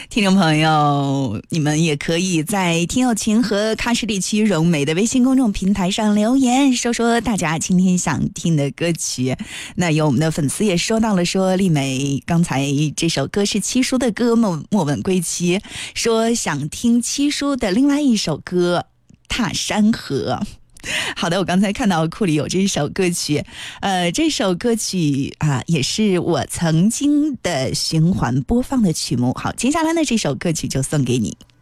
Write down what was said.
听众朋友，你们也可以在听友群和喀什地区荣美的微信公众平台上留言，说说大家今天想听的歌曲。那有我们的粉丝也说到了，说丽美刚才这首歌是七叔的歌，莫问归期，说想听七叔的另外一首歌踏山河。好的，我刚才看到库里有这首歌曲，这首歌曲也是我曾经的循环播放的曲目。好，接下来呢这首歌曲就送给你。